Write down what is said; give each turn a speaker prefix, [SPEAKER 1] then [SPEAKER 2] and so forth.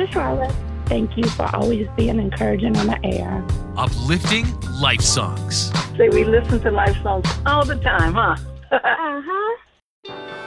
[SPEAKER 1] to Charlotte. Thank you for always being encouraging on the air.
[SPEAKER 2] Uplifting life songs.
[SPEAKER 3] Say we listen to life songs all the time, huh?
[SPEAKER 1] Uh-huh.